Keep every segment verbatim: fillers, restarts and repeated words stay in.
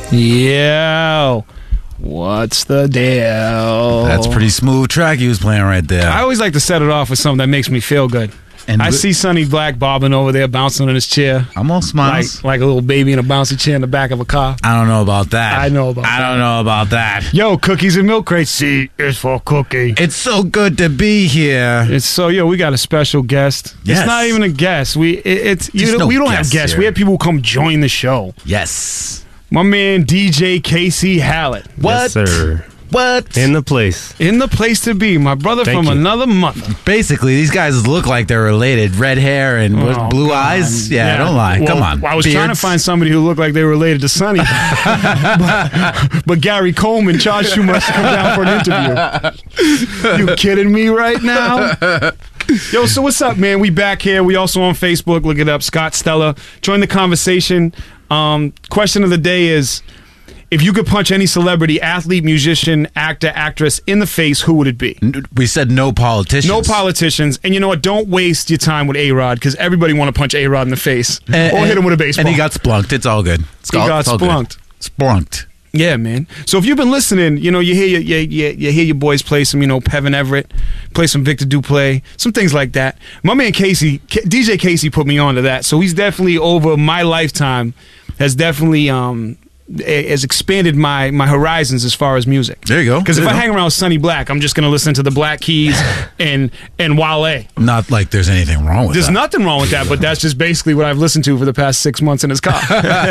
Yo, what's the deal? That's pretty smooth track he was playing right there. I always like to set it off with something that makes me feel good. And I see Sonny Black bobbing over there, bouncing in his chair. I'm all smiles. Like, like a little baby in a bouncy chair in the back of a car. I don't know about that. I know about I that. don't know about that. Yo, cookies and milk crates. C is for cookie. It's so good to be here. It's so, yo, we got a special guest. Yes. It's not even a guest. We it, it's you know, no we don't guests have guests. here. We have people who come join the show. Yes. My man D J Casey Hallett. What? Yes, sir. What? In the place. In the place to be. My brother Thank from you. another mother. Basically, these guys look like they're related. Red hair and what, Oh, blue God. eyes. Yeah, don't lie. Well, Come on. I was trying to Beards. find somebody who looked like they were related to Sonny. but, but Gary Coleman charged too much to come down for an interview. You kidding me right now? Yo, so what's up, man? We back here. We also on Facebook. Look it up. Scott Stella. Join the conversation. Um, question of the day is, if you could punch any celebrity, athlete, musician, actor, actress in the face, who would it be? We said no politicians. No politicians. And you know what? Don't waste your time with A-Rod, because everybody want to punch A-Rod in the face. And- or and- hit him with a baseball. And he got splunked. It's all good. It's He all, got it's all good. splunked. Splunked. Yeah, man. So if you've been listening, you know, you hear your, you, you, you hear your boys play some, you know, Pevin Everett, play some Victor Duplay, some things like that. My man Casey, K- D J Casey put me on to that. So he's definitely, over my lifetime, has definitely um, has expanded my, my horizons as far as music. There you go. Because if There I you hang around with Sonny Black, I'm just going to listen to the Black Keys and, and Wale. Not like there's anything wrong with There's that. nothing wrong with that, but that's just basically what I've listened to for the past six months in his car.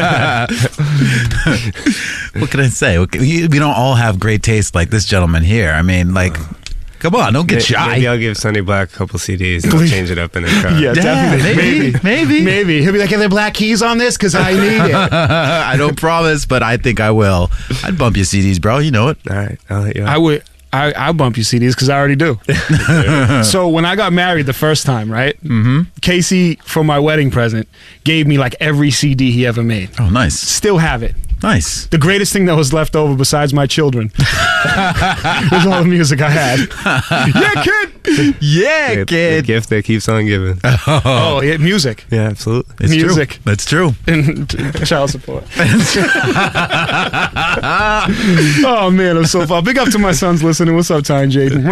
What can I say? We we don't all have great taste like this gentleman here. I mean, like, come on, don't get Maybe, shy. maybe I'll give Sonny Black a couple C Ds and I'll change it up in the car. Yeah, Yeah, definitely. maybe, maybe. Maybe. He'll be like, are there Black Keys on this? Because I need it. I don't promise, but I think I will. I'd bump your C Ds, bro. You know it. All right, I'll let you I out. would. I I bump you C Ds because I already do. So when I got married the first time, right? Mm-hmm. Casey, for my wedding present, gave me like every C D he ever made. Oh, nice. Still have it. Nice. The greatest thing that was left over besides my children was all the music I had. Yeah, kid. Yeah, The- kid. The gift that keeps on giving. Oh, yeah, music Yeah, absolutely. It's music. true. That's true. and child support. Oh man, I'm so far. Big up to my sons listening. What's up, Ty and Jaden?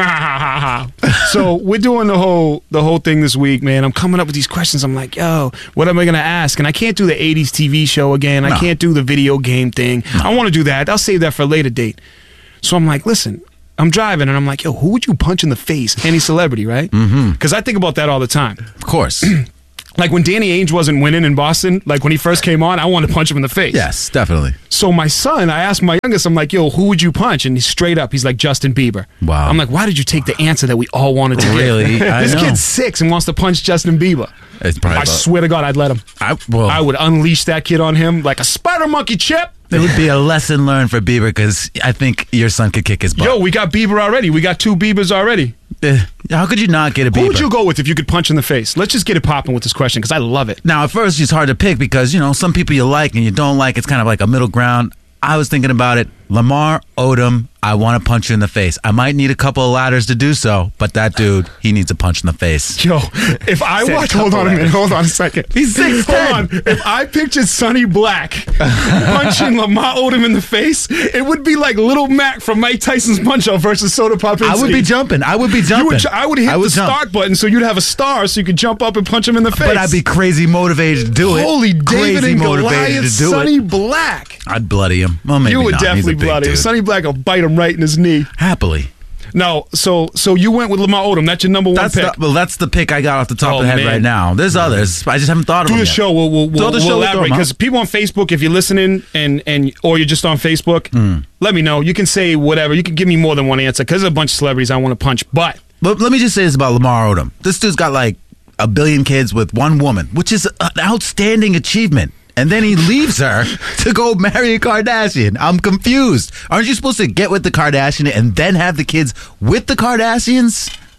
So we're doing the whole the whole thing this week, man. I'm coming up with these questions. I'm like, yo, what am I gonna ask? And I can't do the eighties T V show again. I No. can't do the video game thing. I want to do that. I'll save that for a later date. So I'm like, listen. I'm driving and I'm like, yo, who would you punch in the face? Any celebrity, right? Mm-hmm. Because I think about that all the time. Of course. Like when Danny Ainge wasn't winning in Boston, like when he first came on, I wanted to punch him in the face. Yes, definitely. So my son, I asked my youngest, I'm like, yo, who would you punch? And he's straight up, he's like, Justin Bieber. Wow. I'm like, why did you take the answer that we all wanted to Really? get? I This know. kid's six and wants to punch Justin Bieber. It's probably I about- swear to God, I'd let him. I, well, I would unleash that kid on him like a spider monkey, Chip. It would be a lesson learned for Bieber because I think your son could kick his butt. Yo, we got Bieber already. We got two Biebers already. Eh, how could you not get a Bieber? Who would you go with if you could punch in the face? Let's just get it popping with this question because I love it. Now, at first, it's hard to pick because, you know, some people you like and you don't like. It's kind of like a middle ground. I was thinking about it. Lamar Odom, I want to punch you in the face. I might need a couple of ladders to do so, but that dude, he needs a punch in the face. Yo, if I Said watch, hold on a couple minute, hold on a second. He's six ten. Hold on. If I pictured Sonny Black punching Lamar Odom in the face, it would be like Little Mac from Mike Tyson's Punch-Out versus Soda Popinski. I would be jumping. I would be jumping. You would, I would hit I would the jump. start button so you'd have a star so you could jump up and punch him in the face. But I'd be crazy motivated to do it. Holy David crazy and motivated Goliath, to do Sonny it. Black. I'd bloody him. Well, maybe You would not. He's a definitely big bloody him. dude. Sonny Black will bite him right in his knee. Happily. No, so so you went with Lamar Odom. That's your number one That's pick. the, well, that's the pick I got off the top Oh, of the head man. right now. There's others. I just haven't thought of Do them the yet. show. We'll, we'll, Do we'll, the we'll show, we'll throw elaborate 'em out. because people on Facebook, if you're listening and and or you're just on Facebook, Hmm. let me know. You can say whatever. You can give me more than one answer because there's a bunch of celebrities I want to punch. But But let me just say this about Lamar Odom. This dude's got like a billion kids with one woman, which is an outstanding achievement. And then he leaves her to go marry a Kardashian. I'm confused. Aren't you supposed to get with the Kardashian and then have the kids with the Kardashians?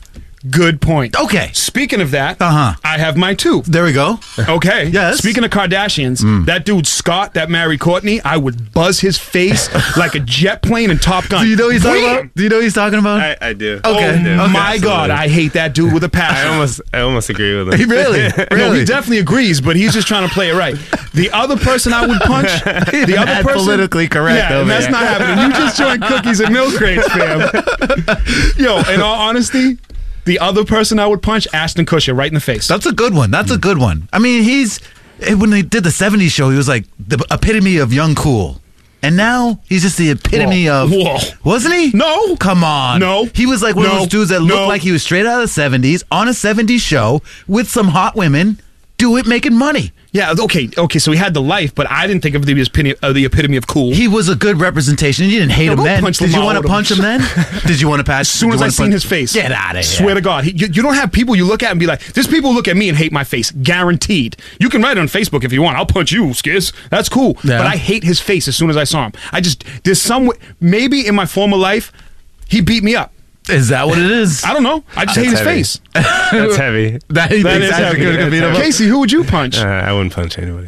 Good point. Okay. Speaking of that, Uh-huh. I have my two. There we go. Okay. Yes. Speaking of Kardashians, Mm. that dude Scott that married Courtney, I would buzz his face like a jet plane in Top Gun. Do you know what he's talking Wham! about? Do you know what he's talking about? I, I do. Okay. Oh Okay, my absolutely. God, I hate that dude with a I passion. almost, I almost agree with him. He really, No, really. he definitely agrees, but he's just trying to play it right. The other person I would punch, the other Mad person, politically correct Yeah, over and that's here. not happening. You just joined cookies and milk crates, fam. Yo, in all honesty, the other person I would punch, Ashton Kutcher, right in the face. That's a good one. That's a good one. I mean, he's eh, when they did the seventies show, he was like the epitome of young cool. And now he's just the epitome Whoa. of Whoa. Wasn't he? No. Come on. No. He was like one of No. those dudes that No. looked like he was straight out of the seventies on a seventies show with some hot women, do it making money. Yeah, okay, okay. So he had the life, but I didn't think of the epitome, uh, the epitome of cool. He was a good representation. You didn't hate No, him go then. punch Did you Lamar want to Odom. punch him then? Did you want to patch? As soon did as you I wanna seen punch- his face, Get out of here. Swear to God, he, you, you don't have people you look at and be like, "There's people who look at me and hate my face." Guaranteed. You can write it on Facebook if you want. I'll punch you, Skiz. That's cool. Yeah. But I hate his face as soon as I saw him. I just there's some way- maybe in my former life he beat me up. Is that what it is? I don't know. I just That's hate his heavy. face. That's heavy. That, he That thinks is Ashton heavy. Kutcher could beat him up? Casey, who would you punch? Uh, I wouldn't punch anybody.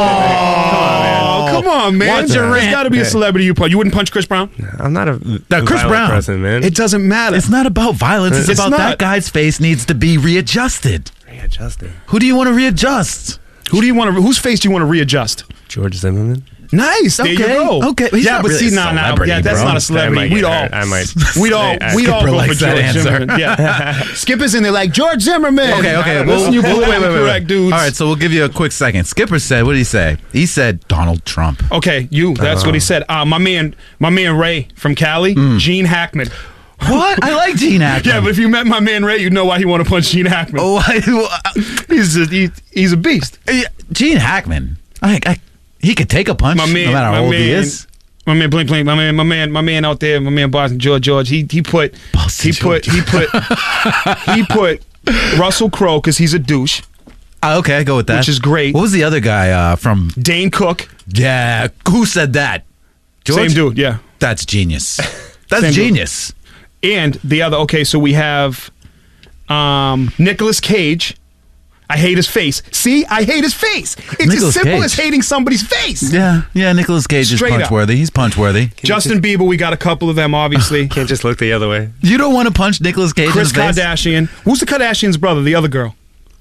Oh, come on, man. What's your There's rant? got to be a celebrity you punch. You wouldn't punch Chris Brown? I'm not a, That a Chris violent Brown. person, man. It doesn't matter. It's not about violence. It's, It's about not. that guy's face needs to be readjusted. readjusted. Who do you want to readjust? Who do you want to? Whose face do you want to readjust? George Zimmerman. Nice. There you Okay, go. okay. He's yeah, not but really see, a nah, nah. celebrity, Yeah, that's bro. not a I celebrity. might We'd get all, hurt. I might. we'd all, I- we'd all Skipper go for likes that George answer. Zimmerman. Yeah. Skipper's in there like George Zimmerman. Okay, okay. Listen, you politically correct dudes. All right, so we'll give you a quick second. Skipper said, what did he say? He said Donald Trump. Okay, you. That's what he said. Uh, my man, my man Ray from Cali, Mm. Gene Hackman. What? I like Gene Hackman. Yeah, but if you met my man Ray, you'd know why he want to punch Gene Hackman. Oh, I, He's a, he, he's a beast. Gene Hackman. I, I, he could take a punch My man, no matter my how old man, he is. My man, blink, blink. My man, my man, my man out there. My man, Boston George, George. He he put Boston he put George. he put he put Russell Crowe because he's a douche. Uh, okay, I go with that. Which is great. What was the other guy uh, from? Dane Cook, Yeah, who said that? George? same dude. Yeah, That's genius. That's Same dude. genius. and the other. Okay, so we have um Nicolas Cage. I hate his face. See, I hate his face. It's Nicolas as simple Cage. as hating somebody's face. Yeah, yeah. Nicolas Cage Straight is up. punch worthy. He's punch worthy. Justin Bieber, we got a couple of them, obviously. Can't just look the other way. You don't want to punch Nicolas Cage Chris in the face? Kardashian. Who's the Kardashian's brother? The other girl.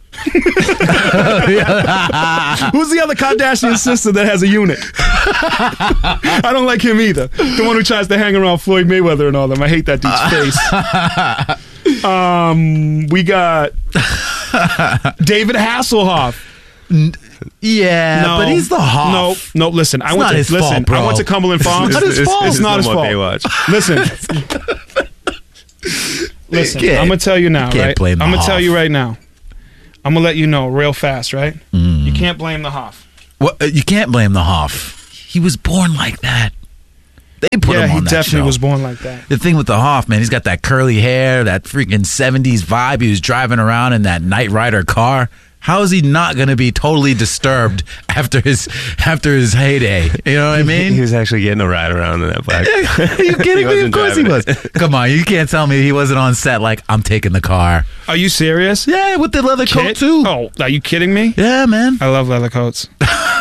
Who's the other Kardashian sister that has a unit? I don't like him either. The one who tries to hang around Floyd Mayweather and all them. I hate that dude's face. Um, we got David Hasselhoff. Yeah, No, but he's the Hoff. No, no. Listen, I It's went not to his listen. fault, bro. I went to Cumberland Farms. not his It's- fault. It's, It's not his normal fault. Baywatch. Listen, listen. can't- I'm gonna tell you now, you can't right? blame the I'm gonna tell Hoff. you right now. I'm gonna let you know real fast, right? Mm. You can't blame the Hoff. Well, uh, you can't blame the Hoff. He was born like that. They put Yeah, him he on that definitely show. was born like that. The thing with the Hoff, man, he's got that curly hair, that freaking seventies vibe. He was driving around in that Knight Rider car. How is he not going to be totally disturbed after his after his heyday? You know what I mean? He was actually getting a ride around in that black. Are you kidding He me? Of wasn't course he was. driving Come on, you can't tell me he wasn't on set like, I'm taking the car. Are you serious? Yeah, with the leather coat Kid? too. Oh, are you kidding me? Yeah, man. I love leather coats.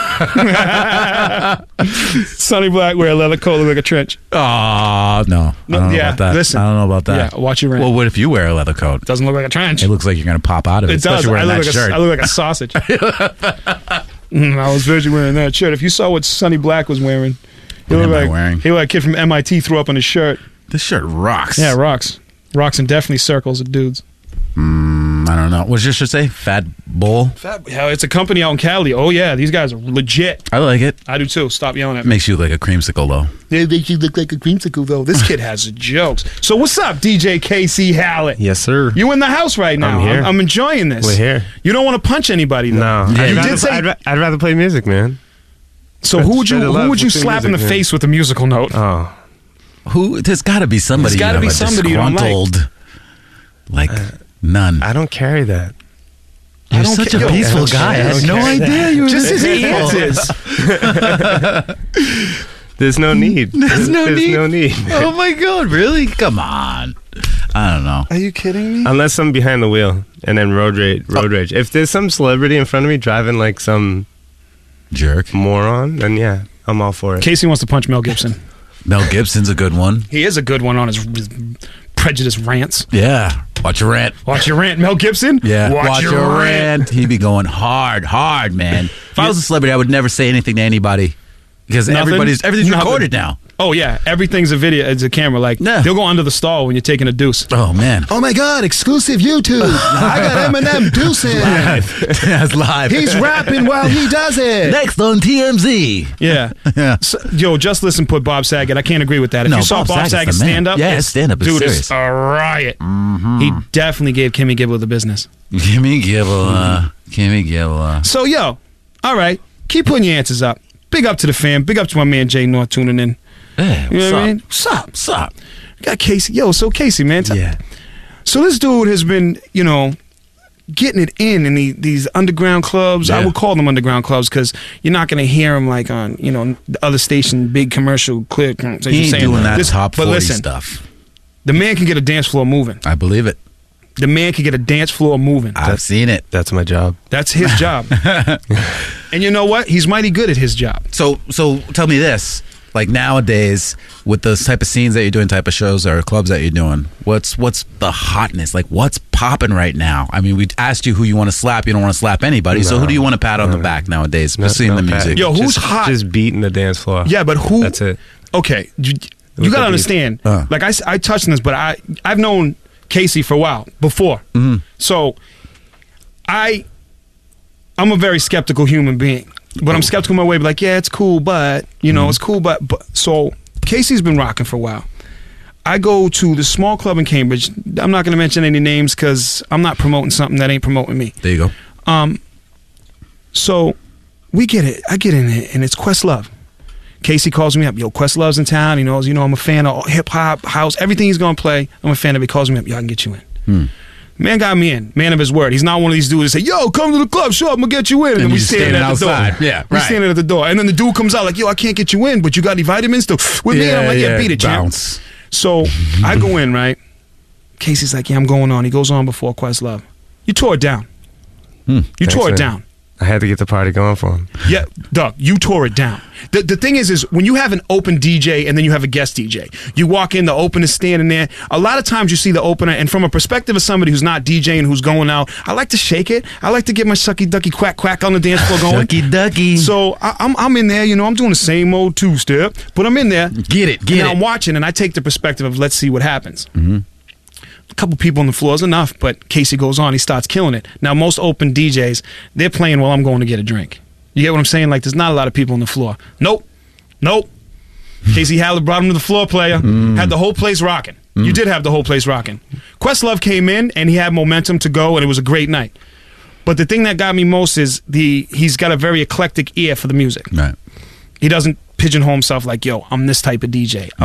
Sonny Black wear a leather coat look like a trench. Oh, no. No, I don't know yeah, about that. listen. I don't know about that. Yeah, watch your rant. Well, what if you wear a leather coat? Doesn't look like a trench. It looks like you're going to pop out of it, It does. especially I wearing look, that like shirt. a, I look like a sausage. Mm, I was visually wearing that shirt. If you saw what Sonny Black was wearing, he What looked am I like wearing? he looked like a kid from M I T threw up on his shirt. This shirt rocks. Yeah, rocks, rocks, and definitely circles of dudes. Mm, I don't know. What's your shirt say? Fat Bull? Fat, hell, it's a company out in Cali. Oh yeah, these guys are legit. I like it. I do too. Stop yelling at me. Makes you look like a creamsicle, though. They make you look like a creamsicle though. This kid has jokes. So what's up, D J K C Hallett? Yes, sir. You in the house right now? I'm here. I'm, enjoying this. We're here. You don't want to punch anybody though. No, Yeah, I'd, you rather, did say- I'd, ra- I'd rather play music, man. So who would you Spread the who love would you with the slap in the music, man. face with a musical note? Oh, Who? There's got to be somebody. There's gotta you be have a somebody you don't like. disgruntled, like none. I don't carry that. You're don't such ca- a yo, peaceful I don't guy. I care. I had don't no care. idea you were Just his this peaceful. answers. There's no need. There's no There's need. no need. Oh my god! Really? Come on. I don't know. Are you kidding me? Unless I'm behind the wheel and then road rage. Road rage. If there's some celebrity in front of me driving like some Jerk. moron, then yeah, I'm all for it. Casey wants to punch Mel Gibson. Mel Gibson's a good one. He is a good one on his, his prejudice rants. Yeah. Watch your rant. Watch your rant, Mel Gibson. Yeah. Watch, your, rant. He'd be going hard, hard, man. If I was a celebrity, I would never say anything to anybody because Nothing? everybody's everything's Nothing. recorded now. Oh yeah, everything's a video. It's a camera. Like Yeah. they'll go under the stall when you're taking a deuce. Oh man. Oh my God, exclusive YouTube. I got Eminem deucing. That's live. He's rapping while he does it. Next on T M Z. Yeah. Yeah. So, yo, just listen. Put Bob Saget. I can't agree with that. If No, you saw Bob Bob, Saget's Saget the man. stand up, Yeah, his stand-up is dude, serious. it's a riot. Mm-hmm. He definitely gave Kimmy Gibbler the business. Kimmy Gibbler. Kimmy Gibbler. So yo, all right, keep putting your answers up. Big up to the fam. Big up to my man Jay North tuning in. Hey, You what's know what up? I mean? What's up? What's up? We got Casey. Yo, so Casey, man. t- Yeah. So this dude has been, you know, getting it in in the, these underground clubs. I Yeah. would call them underground clubs because you're not going to hear him like on, you know, the other station, big commercial, clear. So He ain't doing that this, top but forty listen, stuff. the man can get a dance floor moving. I believe it. The man can get a dance floor moving. I've seen it. That's my job. That's his job. And you know what? He's mighty good at his job. So, so tell me this: like nowadays, with those type of scenes that you're doing, type of shows or clubs that you're doing, what's what's the hotness? Like, what's popping right now? I mean, we asked you who you want to slap. You don't want to slap anybody. so, No. who do you want to pat on the No. back nowadays, No- especially in no the pat. music? Yo, who's Just- hot? Just beating the dance floor. Yeah, but who? That's it. Okay, you, you With got to the understand. Uh. Like I, s- I touched on this, but I I've known Casey for a while before. Mm-hmm. So I I'm a very skeptical human being, but I'm skeptical my way. But like, yeah, it's cool, but you know, Mm-hmm. it's cool, but but so Casey's been rocking for a while. I go to the small club in Cambridge. I'm not going to mention any names because I'm not promoting something that ain't promoting me. There you go. Um, so we get it. I get in it, and it's Questlove. Casey calls me up. Yo, Questlove's in town. He knows, you know, I'm a fan of hip hop, house, everything he's gonna play. I'm a fan of it. He calls me up. Yo, I can get you in. Hmm. Man got me in. Man of his word. He's not one of these dudes that say, "Yo, come to the club. Show up. I'm gonna get you in." And, And then we you standing standing at the outside. door. Yeah, we right. standing at the door, and then the dude comes out like, "Yo, I can't get you in, but you got any vitamins to with me?" And I'm like, "Yeah, beat it, champ." bounce. So I go in, right? Casey's like, "Yeah, I'm going on." He goes on before Questlove. You tore it down. Hmm. You Thanks, tore it man. down. I had to get the party going for him. Yeah, Doug, you tore it down. The the thing is, is when you have an open D J and then you have a guest D J, you walk in, the opener's standing there. A lot of times you see the opener, and from a perspective of somebody who's not DJing, who's going out, I like to shake it. I like to get my sucky ducky quack quack on the dance floor going. Ducky ducky. So I, I'm I'm in there, you know, I'm doing the same old two step, but I'm in there. Get it, get and it. I'm watching, and I take the perspective of let's see what happens. Mm-hmm. A couple people on the floor is enough, but Casey goes on, he starts killing it. Now, most open D Js, they're playing while I'm going to get a drink. You get what I'm saying? Like, there's not a lot of people on the floor. Nope. Nope. Casey Haller brought him to the floor, player. Had the whole place rocking. You did have the whole place rocking. Questlove came in, and he had momentum to go, and it was a great night. But the thing that got me most is the he's got a very eclectic ear for the music. Right. He doesn't pigeonhole himself like, yo, I'm this type of D J.